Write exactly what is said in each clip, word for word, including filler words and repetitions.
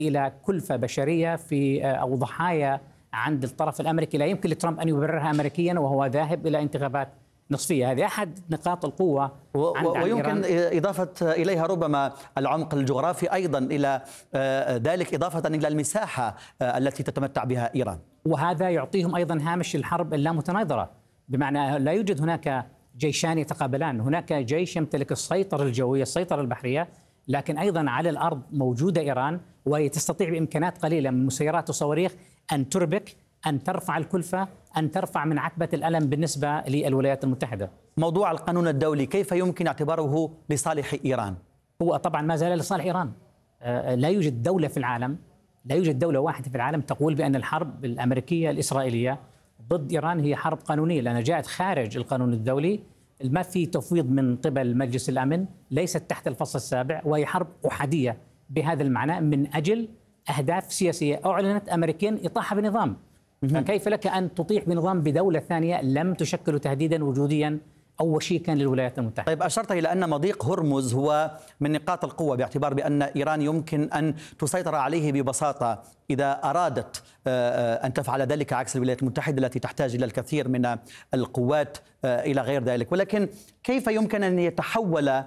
إلى كلفة بشرية في أو ضحايا عند الطرف الأمريكي لا يمكن لترامب أن يبررها أمريكيا وهو ذاهب إلى انتخابات نصفية. هذه أحد نقاط القوة عند ويمكن إيران. إضافة إليها ربما العمق الجغرافي أيضا إلى ذلك، إضافة إلى المساحة التي تتمتع بها إيران، وهذا يعطيهم أيضا هامش الحرب اللامتناظرة، بمعنى لا يوجد هناك جيشان يتقابلان، هناك جيش يمتلك السيطرة الجوية السيطرة البحرية، لكن أيضا على الأرض موجودة إيران، وهي تستطيع بإمكانات قليلة من مسيرات وصواريخ أن تربك، أن ترفع الكلفة، أن ترفع من عتبة الألم بالنسبة للولايات المتحدة. موضوع القانون الدولي كيف يمكن اعتباره لصالح إيران؟ هو طبعا ما زال لصالح إيران. لا يوجد دولة في العالم، لا يوجد دولة واحدة في العالم تقول بأن الحرب الأمريكية الإسرائيلية ضد إيران هي حرب قانونية، لأنها جاءت خارج القانون الدولي، ما في تفويض من قبل مجلس الأمن، ليست تحت الفصل السابع، وهي حرب أحادية بهذا المعنى من أجل أهداف سياسية أعلنت أمريكيا إطاحة بنظام. فكيف لك أن تطيح بنظام بدولة ثانية لم تشكل تهديدا وجوديا أو وشيكا للولايات المتحدة؟ طيب، أشرت إلى أن مضيق هرمز هو من نقاط القوة، باعتبار بأن إيران يمكن أن تسيطر عليه ببساطة إذا أرادت أن تفعل ذلك، عكس الولايات المتحدة التي تحتاج إلى الكثير من القوات إلى غير ذلك. ولكن كيف يمكن أن يتحول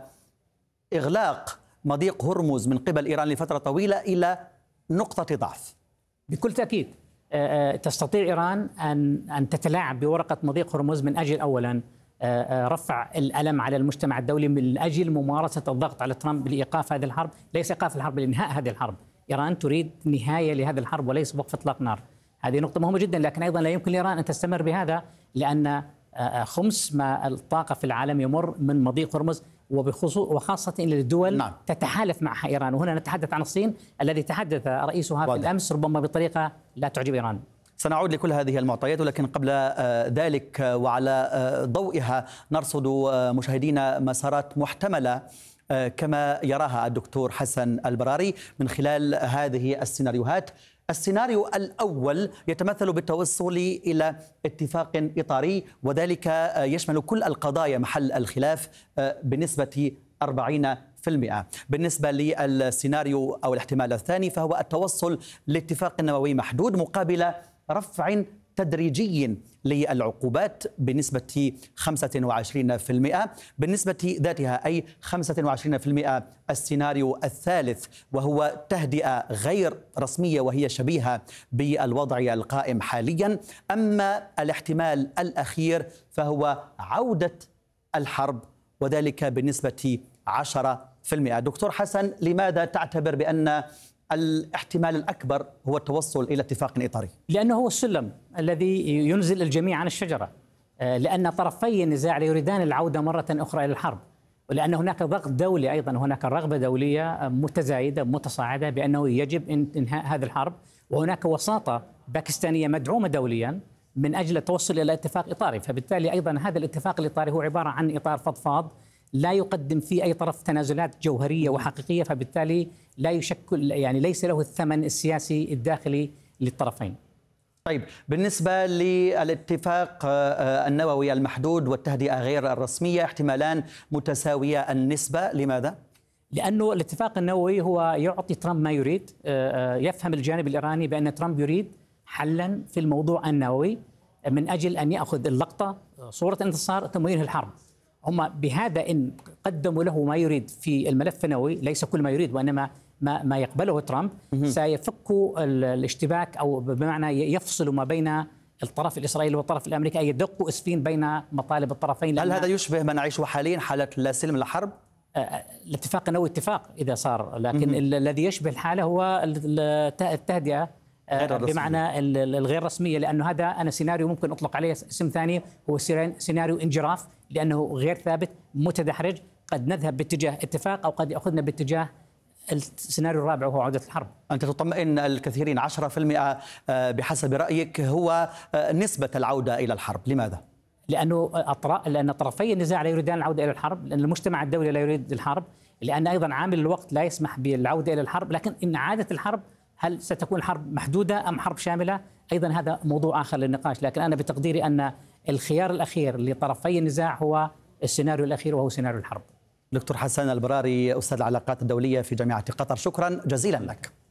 إغلاق مضيق هرمز من قبل إيران لفترة طويلة إلى نقطة ضعف؟ بكل تأكيد تستطيع إيران أن أن تتلاعب بورقة مضيق هرمز من أجل أولا رفع الألم على المجتمع الدولي، من أجل ممارسة الضغط على ترامب لإيقاف هذه الحرب، ليس إيقاف الحرب لإنهاء هذه الحرب. إيران تريد نهاية لهذه الحرب وليس وقف إطلاق نار. هذه نقطة مهمة جدا، لكن أيضا لا يمكن لإيران أن تستمر بهذا، لأن خمس ما الطاقة في العالم يمر من مضيق هرمز، وبخصوص وخاصة إلى الدول نعم. تتحالف معها إيران. وهنا نتحدث عن الصين الذي تحدث رئيسها في الأمس ربما بطريقة لا تعجب إيران. سنعود لكل هذه المعطيات، ولكن قبل ذلك وعلى ضوئها نرصد مشاهدينا مسارات محتملة كما يراها الدكتور حسن البراري من خلال هذه السيناريوهات. السيناريو الأول يتمثل بالتوصل إلى اتفاق إطاري، وذلك يشمل كل القضايا محل الخلاف بنسبة أربعين بالمئة. بالنسبة للسيناريو أو الاحتمال الثاني فهو التوصل لاتفاق نووي محدود مقابل رفع تدريجي للعقوبات بنسبة خمسة وعشرين بالمئة. بالنسبة ذاتها أي خمسة وعشرين بالمئة السيناريو الثالث، وهو تهدئة غير رسمية وهي شبيهة بالوضع القائم حاليا. أما الاحتمال الأخير فهو عودة الحرب، وذلك بنسبة عشرة بالمئة. دكتور حسن، لماذا تعتبر بأن الاحتمال الأكبر هو التوصل إلى اتفاق إطاري؟ لأنه هو السلم الذي ينزل الجميع عن الشجرة، لأن طرفي النزاع لا يريدان العودة مرة أخرى إلى الحرب، ولأن هناك ضغط دولي أيضا، هناك رغبة دولية متزايدة متصاعدة بأنه يجب إنهاء هذه الحرب، وهناك وساطة باكستانية مدعومة دوليا من أجل التوصل إلى اتفاق إطاري. فبالتالي أيضا هذا الاتفاق الإطاري هو عبارة عن إطار فضفاض لا يقدم فيه أي طرف تنازلات جوهرية وحقيقية، فبالتالي لا يشكل يعني ليس له الثمن السياسي الداخلي للطرفين. طيب، بالنسبة للاتفاق النووي المحدود والتهدئة غير الرسمية احتمالان متساوية النسبة، لماذا؟ لأنه الاتفاق النووي هو يعطي ترامب ما يريد. يفهم الجانب الإيراني بأن ترامب يريد حلا في الموضوع النووي من أجل أن يأخذ اللقطة صورة انتصار ثم ينهي الحرب. هم بهذا إن قدموا له ما يريد في الملف النووي، ليس كل ما يريد وإنما ما, ما يقبله ترامب، سيفكوا الاشتباك أو بمعنى يفصلوا ما بين الطرف الإسرائيلي والطرف الأمريكي، أي يدقوا إسفين بين مطالب الطرفين. هل هذا يشبه ما نعيشه حاليا، حالة لا سلم لا حرب؟ الاتفاق النووي اتفاق إذا صار، لكن الذي يشبه الحالة هو التهدئة بمعنى الغير رسمية، لأنه هذا أنا سيناريو ممكن أطلق عليه اسم ثاني، هو سيناريو انجراف، لأنه غير ثابت متدحرج، قد نذهب باتجاه اتفاق أو قد يأخذنا باتجاه السيناريو الرابع وهو عودة الحرب. أنت تطمئن الكثيرين، عشرة بالمئة بحسب رأيك هو نسبة العودة إلى الحرب، لماذا؟ لأنه أطراف لأن طرفي النزاع لا يريدان العودة إلى الحرب، لأن المجتمع الدولي لا يريد الحرب، لأن أيضا عامل الوقت لا يسمح بالعودة إلى الحرب. لكن إن عادت الحرب هل ستكون حرب محدودة أم حرب شاملة؟ أيضا هذا موضوع آخر للنقاش، لكن أنا بتقديري أن الخيار الأخير لطرفي النزاع هو السيناريو الأخير وهو سيناريو الحرب. دكتور حسن البراري، أستاذ العلاقات الدولية في جامعة قطر، شكرا جزيلا لك.